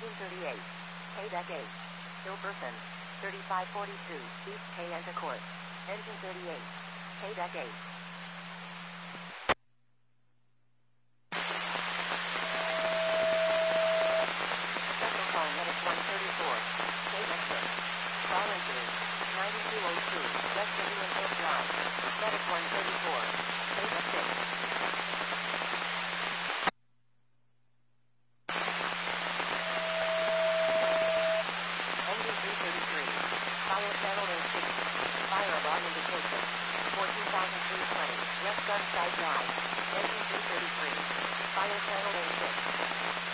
Engine 38. K deck 8. Still person. 3542. East K enter course. Engine 38. K deck 8. Central car medic 134. K deck 6. Volunteer. 9202. West Indian Hill Drive. Medic 134. K deck 6. Engine 333. Fire channel in 6. Fire alarm indication. 14,320. Left gun side drive. Engine 333. Fire channel in 6.